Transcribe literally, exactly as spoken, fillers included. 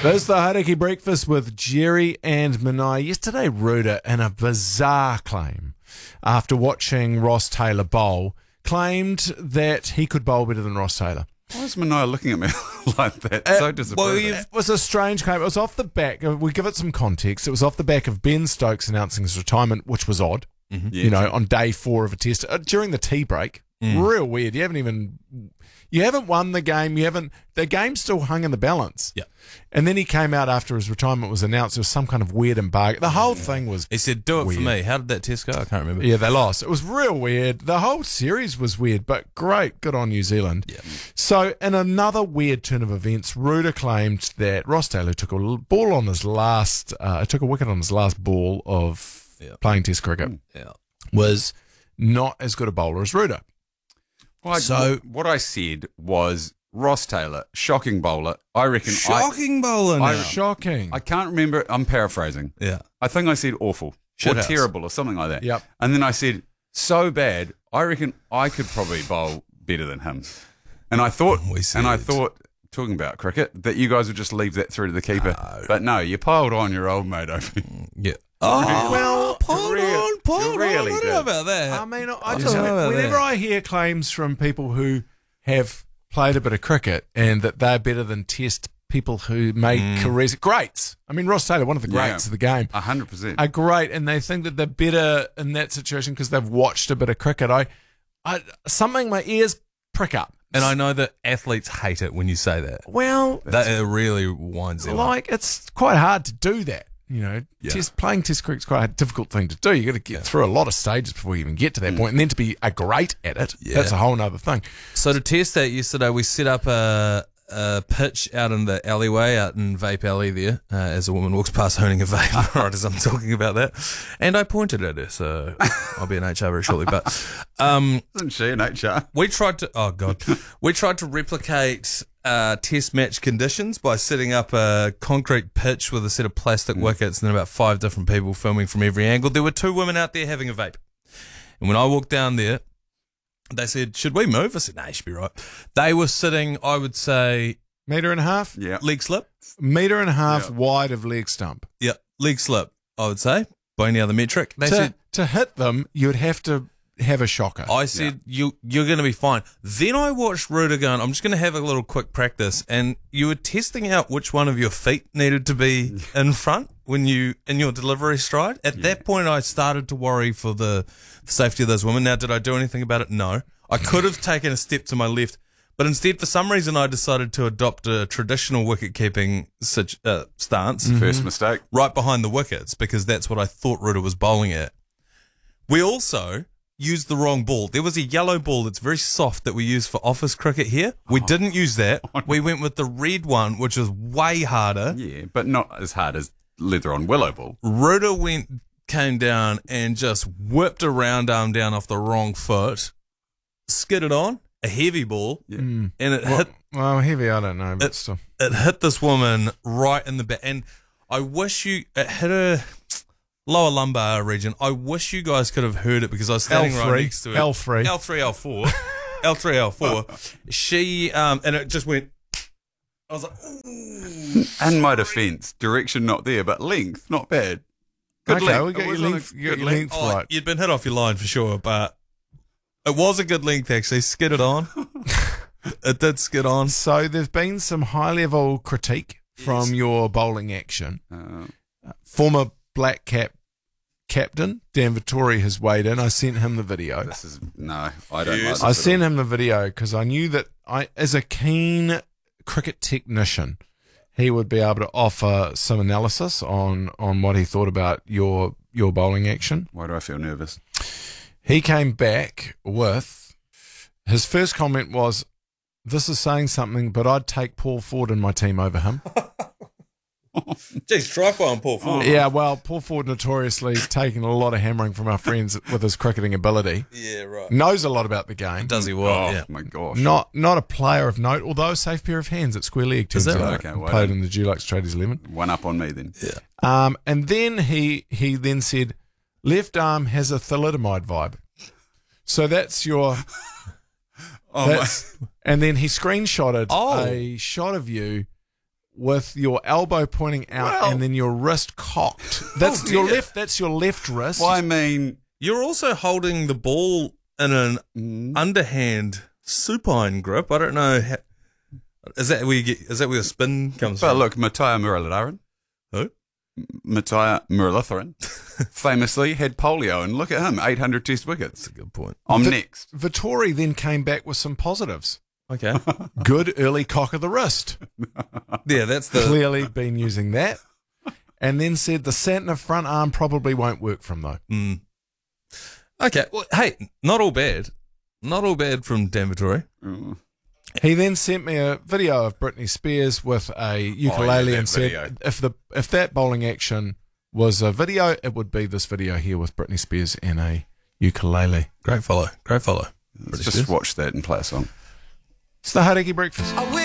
There's the Hauraki Breakfast with Jerry and Manai. Yesterday, Ruda, in a bizarre claim, after watching Ross Taylor bowl, claimed that he could bowl better than Ross Taylor. Why is Manai looking at me like that? Uh, So disappointed. Well, it was a strange claim. It was off the back of, we give it some context, it was off the back of Ben Stokes announcing his retirement, which was odd, mm-hmm. yeah, you know, true. on day four of a test, uh, during the tea break. Mm. Real weird. You haven't even... You haven't won the game. You haven't. The game still hung in the balance. Yeah. And then he came out after his retirement was announced. There was some kind of weird embargo. The whole yeah. thing was. He said, "Do it weird. for me." How did that test go? I can't remember. Yeah, they lost. It was real weird. The whole series was weird, but great. Good on New Zealand. Yeah. So, in another weird turn of events, Ruda claimed that Ross Taylor took a ball on his last. Uh, took a wicket on his last ball of yeah. playing Test cricket. Mm. Yeah. Was not as good a bowler as Ruda. Well, I, so what I said was. Ross Taylor, shocking bowler. I reckon. Shocking I, bowler. Now. I, shocking. I can't remember. I'm paraphrasing. Yeah. I think I said awful Shit or house. terrible or something like that. Yep. And then I said so bad. I reckon I could probably bowl better than him. And I thought. We said. And I thought, talking about cricket, that you guys would just leave that through to the keeper. No. But no, you piled on your old mate over. Yeah. Oh, well, piled really, on, piled really on. I don't did. know about that. I mean, I I just don't know about whenever that. I hear claims from people who have played a bit of cricket and that they're better than Test people who make Mm. careers, greats. I mean, Ross Taylor, one of the greats Yeah. of the game, A hundred percent. are great, and they think that they're better in that situation because they've watched a bit of cricket. I, I, something my ears prick up. And I know that athletes hate it when you say that. Well, That it really winds them up. like it's quite hard to do that. You know, Yeah. test, playing Test cricket's quite a difficult thing to do. You got to get Yeah. through a lot of stages before you even get to that point, and then to be a great at it, Yeah. that's a whole other thing. So to test that yesterday, we set up a, a pitch out in the alleyway, out in Vape Alley there, uh, as a woman walks past holding a vape, right as I'm talking about that. And I pointed at her, so I'll be in H R very shortly. But um, Isn't she an H R? we tried to, oh God, we tried to replicate uh, test match conditions by setting up a concrete pitch with a set of plastic wickets and then about five different people filming from every angle. There were two women out there having a vape. And when I walked down there, they said, "Should we move?" I said, "No, you should be right." They were sitting, I would say, Metre and a half? Yeah. leg slip. Metre and a half Yeah. wide of leg stump. Yeah, leg slip, I would say, by any other metric. They to, said, to hit them, you would have to have a shocker. I said, you, you're going to be fine. Then I watched Ruda going, I'm just going to have a little quick practice. And you were testing out which one of your feet needed to be in front when you, in your delivery stride. At Yeah. that point, I started to worry for the safety of those women. Now, did I do anything about it? No. I could have taken a step to my left, but instead, for some reason, I decided to adopt a traditional wicket-keeping situ- uh, stance. First mistake. Right behind the wickets, because that's what I thought Ruda was bowling at. We also used the wrong ball. There was a yellow ball that's very soft that we use for office cricket here. We Oh. didn't use that. We went with the red one, which is way harder. Yeah, but not as hard as leather on willow ball. Ruda went, came down and just whipped a round arm down off the wrong foot, skidded on, a heavy ball, Yeah. Mm. and it Well, hit well, heavy, I don't know, but It- still. it hit this woman right in the back. And I wish you, it hit her lower lumbar region. I wish you guys could have heard it because I was standing L right three, next to it. L three. L three, L four. L three, L four. She, um, and it just went, I was like, ooh. And my defence, direction not there, but length, not bad. Good Okay, length. we got It your was on a length- you got good your length. Oh, right. you'd been hit off your line for sure, but it was a good length actually. Skidded on. It did skid on. So there's been some high-level critique from Yes. your bowling action. Uh, Former Black Cap captain, Dan Vittori, has weighed in. I sent him the video. this is no, I don't Yes. like I this at sent all. him the video because I knew that I, as a keen cricket technician, he would be able to offer some analysis on, on what he thought about your your bowling action. Why do I feel nervous? He came back with his first comment was, "This is saying something, but I'd take Paul Ford in my team over him." Geez, strike one, Paul Ford. Yeah, well, Paul Ford notoriously taking a lot of hammering from our friends with his cricketing ability. Yeah, right. Knows a lot about the game. Does he well? Oh Yeah. my gosh. Not not a player of note, although a safe pair of hands at square leg. Turns that out. right? Okay, well Played done. in the Dulux Traders eleven. One up on me then. Yeah. Um, and then he he then said, left arm has a thalidomide vibe. So that's your. Oh That's, and then he screenshotted Oh. a shot of you with your elbow pointing out Well- and then your wrist cocked. That's Oh, your dear. left. That's your left wrist. Well, I mean, You're also holding the ball in an mm, underhand supine grip. I don't know. How, is that where you get? Is that where the spin comes but from? look, Matthias Muralitharan, Who? Matthias Muralitharan, famously had polio, and look at him, eight hundred test wickets. That's a good point. I'm Vi- next. Vittori then came back with some positives. Okay. Good early cock of the wrist. Yeah, that's the. Clearly been using that. And then said the Santner front arm probably won't work from though. Mm. Okay. Well, hey, not all bad. Not all bad from Dan Vittori. Mm. He then sent me a video of Britney Spears with a ukulele that and said, video. if the if that bowling action was a video, it would be this video here with Britney Spears and a ukulele. Great follow. Great follow. Let's just watch that and play a song. It's the Hauraki Breakfast.